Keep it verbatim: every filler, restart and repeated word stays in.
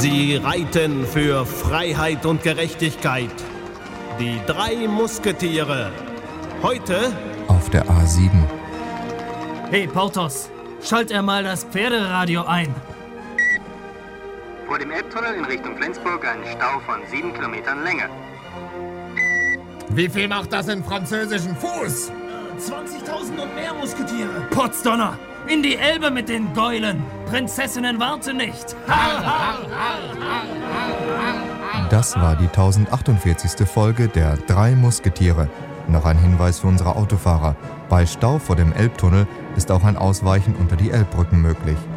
Sie reiten für Freiheit und Gerechtigkeit. Die drei Musketiere. Heute auf der A sieben. Hey Porthos, schalt er mal das Pferderadio ein. Vor dem Elbtunnel in Richtung Flensburg ein Stau von sieben Kilometern Länge. Wie viel macht das in französischen Fuß? zwanzigtausend und mehr Musketiere. Potzdonner, in die Elbe mit den Gäulen. Prinzessinnen warten nicht. Das war die tausendachtzig. Folge der Drei Musketiere. Noch ein Hinweis für unsere Autofahrer. Bei Stau vor dem Elbtunnel ist auch ein Ausweichen unter die Elbbrücken möglich.